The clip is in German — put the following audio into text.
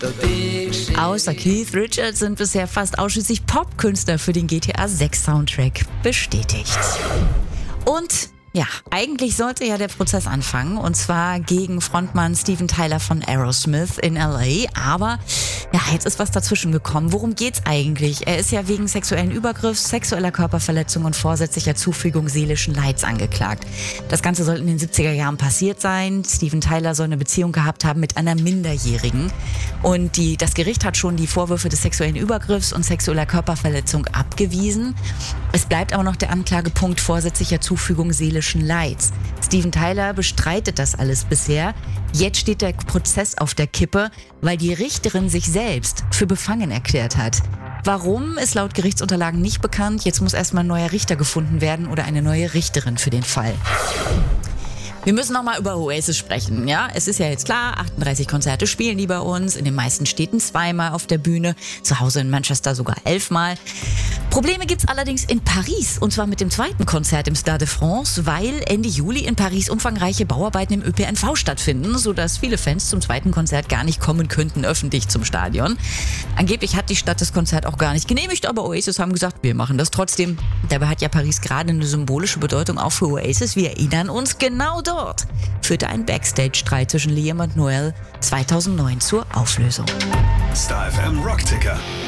Außer Keith Richards sind bisher fast ausschließlich Popkünstler für den GTA 6 Soundtrack bestätigt. Und ja, eigentlich sollte ja der Prozess anfangen, und zwar gegen Frontmann Steven Tyler von Aerosmith in LA, aber ja, jetzt ist was dazwischen gekommen. Worum geht's eigentlich? Er ist ja wegen sexuellen Übergriffs, sexueller Körperverletzung und vorsätzlicher Zufügung seelischen Leids angeklagt. Das Ganze soll in den 70er Jahren passiert sein. Steven Tyler soll eine Beziehung gehabt haben mit einer Minderjährigen. Und das Gericht hat schon die Vorwürfe des sexuellen Übergriffs und sexueller Körperverletzung abgewiesen. Es bleibt aber noch der Anklagepunkt vorsätzlicher Zufügung seelischen Leids. Steven Tyler bestreitet das alles bisher. Jetzt steht der Prozess auf der Kippe, weil die Richterin sich selbst für befangen erklärt hat. Warum, ist laut Gerichtsunterlagen nicht bekannt. Jetzt muss erstmal ein neuer Richter gefunden werden oder eine neue Richterin für den Fall. Wir müssen noch mal über Oasis sprechen, ja? Es ist ja jetzt klar, 38 Konzerte spielen die bei uns, in den meisten Städten 2-mal auf der Bühne, zu Hause in Manchester sogar 11-mal. Probleme gibt's allerdings in Paris, und zwar mit dem zweiten Konzert im Stade de France, weil Ende Juli in Paris umfangreiche Bauarbeiten im ÖPNV stattfinden, sodass viele Fans zum zweiten Konzert gar nicht kommen könnten öffentlich zum Stadion. Angeblich hat die Stadt das Konzert auch gar nicht genehmigt, aber Oasis haben gesagt, wir machen das trotzdem. Dabei hat ja Paris gerade eine symbolische Bedeutung auch für Oasis, wir erinnern uns, genau dort führte ein Backstage-Streit zwischen Liam und Noel 2009 zur Auflösung. Star FM Rockticker.